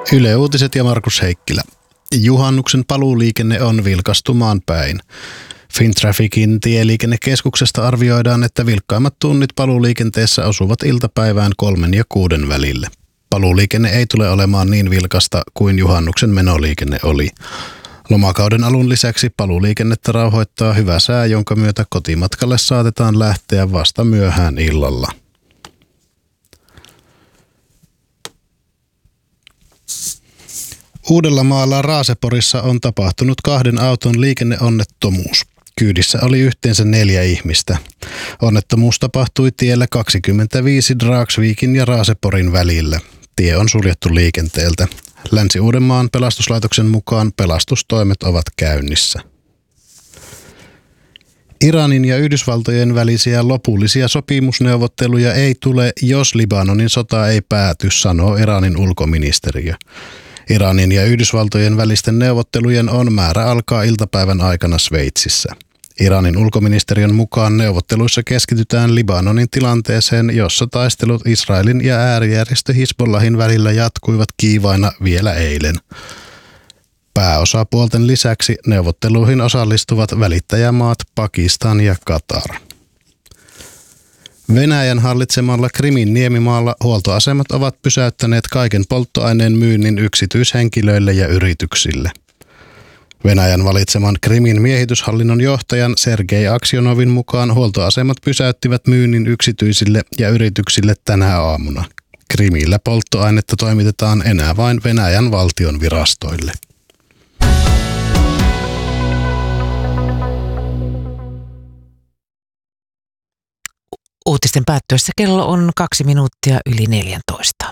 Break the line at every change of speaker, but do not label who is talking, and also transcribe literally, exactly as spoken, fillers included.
Yle Uutiset ja Markus Heikkilä. Juhannuksen paluuliikenne on vilkastumaan päin. Fintrafficin tieliikennekeskuksesta arvioidaan, että vilkkaimmat tunnit paluuliikenteessä osuvat iltapäivään kolmen ja kuuden välille. Paluuliikenne ei tule olemaan niin vilkasta kuin juhannuksen menoliikenne oli. Lomakauden alun lisäksi paluuliikennettä rauhoittaa hyvä sää, jonka myötä kotimatkalle saatetaan lähteä vasta myöhään illalla. Uudellamaalla Raaseporissa on tapahtunut kahden auton liikenneonnettomuus. Kyydissä oli yhteensä neljä ihmistä. Onnettomuus tapahtui tiellä kaksikymmentäviisi Dragsvikin ja Raaseporin välillä. Tie on suljettu liikenteeltä. Länsi-Uudenmaan pelastuslaitoksen mukaan pelastustoimet ovat käynnissä. Iranin ja Yhdysvaltojen välisiä lopullisia sopimusneuvotteluja ei tule, jos Libanonin sota ei pääty, sanoo Iranin ulkoministeriö. Iranin ja Yhdysvaltojen välisten neuvottelujen on määrä alkaa iltapäivän aikana Sveitsissä. Iranin ulkoministeriön mukaan neuvotteluissa keskitytään Libanonin tilanteeseen, jossa taistelut Israelin ja äärijärjestö Hizbollahin välillä jatkuivat kiivaina vielä eilen. Pääosapuolten lisäksi neuvotteluihin osallistuvat välittäjämaat Pakistan ja Katar. Venäjän hallitsemalla Krimin niemimaalla huoltoasemat ovat pysäyttäneet kaiken polttoaineen myynnin yksityishenkilöille ja yrityksille. Venäjän valitseman Krimin miehityshallinnon johtajan Sergei Aksionovin mukaan huoltoasemat pysäyttivät myynnin yksityisille ja yrityksille tänä aamuna. Krimillä polttoainetta toimitetaan enää vain Venäjän valtion virastoille.
Uutisten päättyessä kello on kaksi minuuttia yli neljäntoista.